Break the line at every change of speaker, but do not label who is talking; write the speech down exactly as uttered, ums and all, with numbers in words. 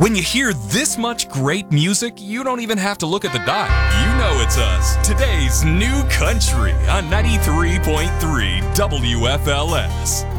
When you hear this much great music, you don't even have to look at the dial. You know it's us. Today's New Country on ninety-three point three W F L S.